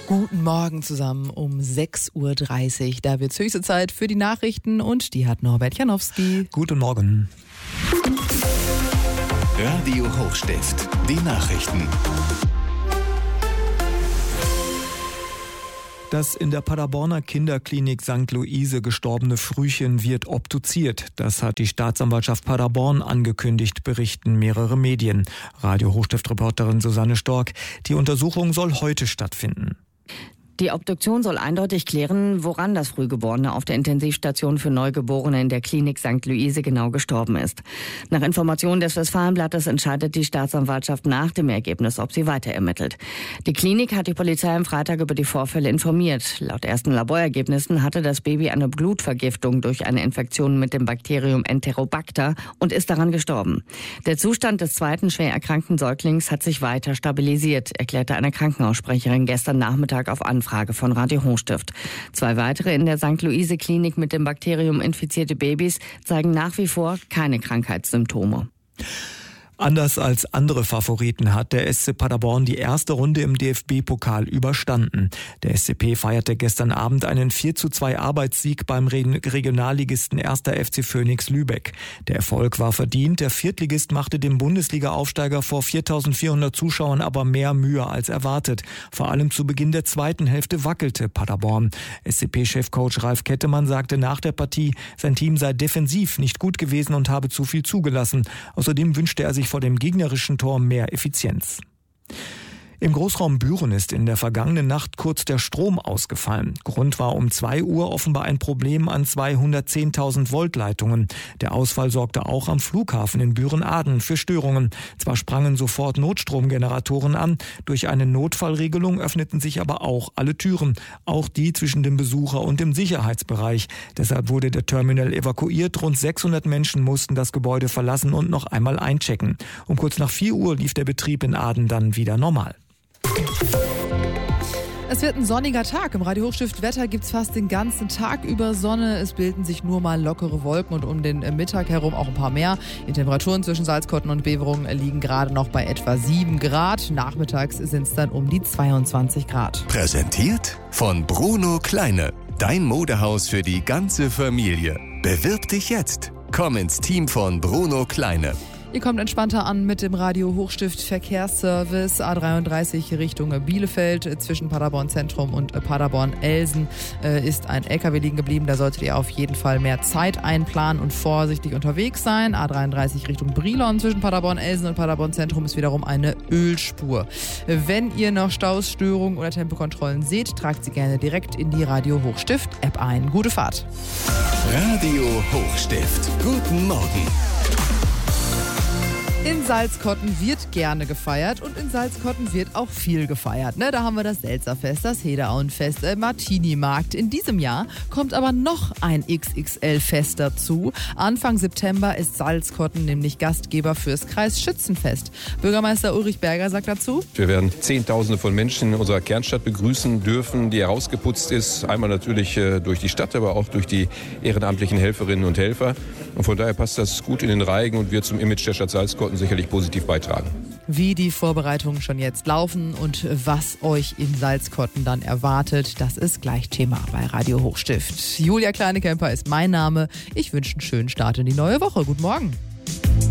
Guten Morgen zusammen um 6.30 Uhr. Da wird es höchste Zeit für die Nachrichten und die hat Norbert Janowski. Guten Morgen. Radio Hochstift, die Nachrichten. Das in der Paderborner Kinderklinik St. Luise gestorbene Frühchen wird obduziert. Das hat die Staatsanwaltschaft Paderborn angekündigt, berichten mehrere Medien. Radio Hochstift-Reporterin Susanne Stork. Die Untersuchung soll heute stattfinden. Die Obduktion soll eindeutig klären, woran das Frühgeborene auf der Intensivstation für Neugeborene in der Klinik St. Luise genau gestorben ist. Nach Informationen des Westfalenblattes entscheidet die Staatsanwaltschaft nach dem Ergebnis, ob sie weiter ermittelt. Die Klinik hat die Polizei am Freitag über die Vorfälle informiert. Laut ersten Laborergebnissen hatte das Baby eine Blutvergiftung durch eine Infektion mit dem Bakterium Enterobacter und ist daran gestorben. Der Zustand des zweiten schwer erkrankten Säuglings hat sich weiter stabilisiert, erklärte eine Krankenhaussprecherin gestern Nachmittag auf Anfrage von Radio Hochstift. 2 weitere in der St. Luise Klinik mit dem Bakterium infizierte Babys zeigen nach wie vor keine Krankheitssymptome. Anders als andere Favoriten hat der SC Paderborn die erste Runde im DFB-Pokal überstanden. Der SCP feierte gestern Abend einen 4:2 Arbeitssieg beim Regionalligisten 1. FC Phönix Lübeck. Der Erfolg war verdient. Der Viertligist machte dem Bundesliga-Aufsteiger vor 4.400 Zuschauern aber mehr Mühe als erwartet. Vor allem zu Beginn der zweiten Hälfte wackelte Paderborn. SCP-Chefcoach Ralf Kettemann sagte nach der Partie, sein Team sei defensiv nicht gut gewesen und habe zu viel zugelassen. Außerdem wünschte er sich vor dem gegnerischen Tor mehr Effizienz. Im Großraum Büren ist in der vergangenen Nacht kurz der Strom ausgefallen. Grund war um 2 Uhr offenbar ein Problem an 210.000 Volt Leitungen. Der Ausfall sorgte auch am Flughafen in Büren-Aden für Störungen. Zwar sprangen sofort Notstromgeneratoren an, durch eine Notfallregelung öffneten sich aber auch alle Türen, auch die zwischen dem Besucher- und dem Sicherheitsbereich. Deshalb wurde der Terminal evakuiert. Rund 600 Menschen mussten das Gebäude verlassen und noch einmal einchecken. Um kurz nach 4 Uhr lief der Betrieb in Aden dann wieder normal. Es wird ein sonniger Tag. Im Radio Hochstift Wetter gibt es fast den ganzen Tag über Sonne. Es bilden sich nur mal lockere Wolken und um den Mittag herum auch ein paar mehr. Die Temperaturen zwischen Salzkotten und Beverungen liegen gerade noch bei etwa 7 Grad. Nachmittags sind es dann um die 22 Grad. Präsentiert von Bruno Kleine. Dein Modehaus für die ganze Familie. Bewirb dich jetzt. Komm ins Team von Bruno Kleine. Ihr kommt entspannter an mit dem Radio Hochstift Verkehrsservice A33 Richtung Bielefeld. Zwischen Paderborn Zentrum und Paderborn Elsen ist ein LKW liegen geblieben. Da solltet ihr auf jeden Fall mehr Zeit einplanen und vorsichtig unterwegs sein. A33 Richtung Brilon zwischen Paderborn Elsen und Paderborn Zentrum ist wiederum eine Ölspur. Wenn ihr noch Staus, Störungen oder Tempokontrollen seht, tragt sie gerne direkt in die Radio Hochstift App ein. Gute Fahrt. Radio Hochstift. Guten Morgen. In Salzkotten wird gerne gefeiert und in Salzkotten wird auch viel gefeiert. Da haben wir das Selzerfest, das Hederaunfest, Martini-Markt. In diesem Jahr kommt aber noch ein XXL-Fest dazu. Anfang September ist Salzkotten nämlich Gastgeber fürs Kreisschützenfest. Bürgermeister Ulrich Berger sagt dazu: Wir werden Zehntausende von Menschen in unserer Kernstadt begrüßen dürfen, die herausgeputzt ist. Einmal natürlich durch die Stadt, aber auch durch die ehrenamtlichen Helferinnen und Helfer. Und von daher passt das gut in den Reigen und wird zum Image der Stadt Salzkotten sicherlich positiv beitragen. Wie die Vorbereitungen schon jetzt laufen und was euch in Salzkotten dann erwartet, das ist gleich Thema bei Radio Hochstift. Julia Kleinekemper ist mein Name. Ich wünsche einen schönen Start in die neue Woche. Guten Morgen.